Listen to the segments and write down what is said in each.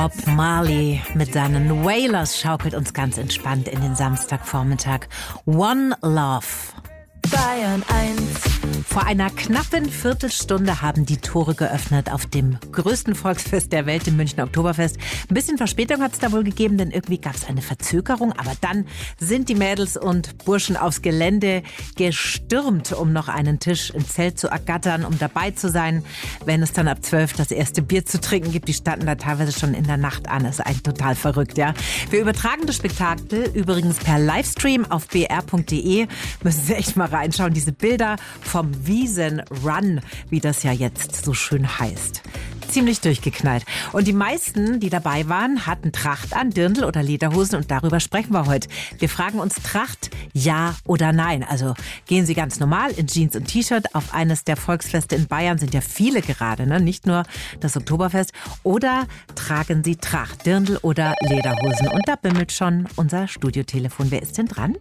Bob Marley mit seinen Wailers schaukelt uns ganz entspannt in den Samstagvormittag. One Love. Bayern 1. Vor einer knappen Viertelstunde haben die Tore geöffnet auf dem größten Volksfest der Welt, dem Münchner Oktoberfest. Ein bisschen Verspätung hat es da wohl gegeben, denn irgendwie gab es eine Verzögerung. Aber dann sind die Mädels und Burschen aufs Gelände gestürmt, um noch einen Tisch im Zelt zu ergattern, um dabei zu sein, wenn es dann ab 12 das erste Bier zu trinken gibt. Die standen da teilweise schon in der Nacht an. Das ist eigentlich total verrückt, ja. Wir übertragen das Spektakel übrigens per Livestream auf br.de. Müssen Sie echt mal reinschauen, diese Bilder vom Wiesn-Run, wie das ja jetzt so schön heißt. Ziemlich durchgeknallt. Und die meisten, die dabei waren, hatten Tracht an, Dirndl oder Lederhosen und darüber sprechen wir heute. Wir fragen uns Tracht, ja oder nein. Also gehen Sie ganz normal in Jeans und T-Shirt auf eines der Volksfeste in Bayern, sind ja viele gerade, ne? Nicht nur das Oktoberfest. Oder tragen Sie Tracht, Dirndl oder Lederhosen. Und da bimmelt schon unser Studiotelefon. Wer ist denn dran?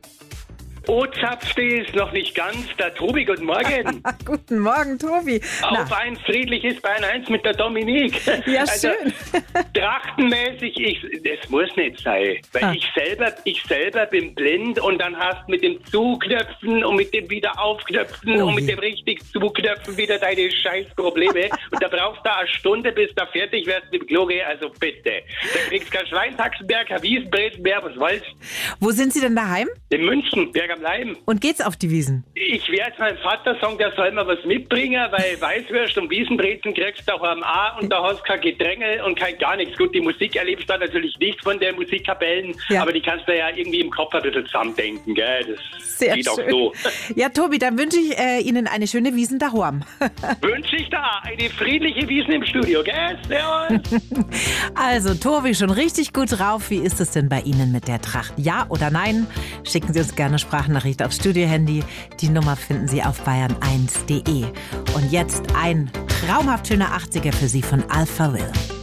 Zapfte ist noch nicht ganz. Der Tobi, guten Morgen. Guten Morgen, Tobi. Auf ein friedliches Bayern 1 mit der Dominik. Ja, also, schön. Trachtenmäßig, das muss nicht sein. Weil ich selber bin blind und dann hast mit dem Zuknöpfen und mit dem wieder Aufknöpfen und mit dem richtig Zuknöpfen wieder deine scheiß Probleme. Und da brauchst du eine Stunde, bis du fertig wirst mit dem Kloge. Also bitte. Da kriegst du kein Schweintaxenberg, kein Wiesenbrezen mehr, was wollt's. Wo sind Sie denn daheim? In München, Berg am Leim. Und geht's auf die Wiesn? Ich werde meinem Vater sagen, der soll mir was mitbringen, weil Weißwürst und Wiesenbrezen kriegst du auch am A und da hast du kein Gedränge und kein gar nichts. Gut, die Musik erlebst du natürlich nicht von den Musikkapellen, aber die kannst du ja irgendwie im Kopf ein bisschen zusammendenken, gell? Das Sehr geht schön. auch so. Ja, Tobi, dann wünsche ich Ihnen eine schöne Wiesn daheim. Wünsche ich da eine friedliche Wiesn im Studio, gell? Servus. Also, Tobi, schon richtig gut drauf. Wie ist es denn bei Ihnen mit der Tracht? Ja oder nein? Schicken Sie uns gerne Sprachnachricht aufs Studiohandy. Die Nummer finden Sie auf bayern1.de. Und jetzt ein traumhaft schöner 80er für Sie von Alpha Will.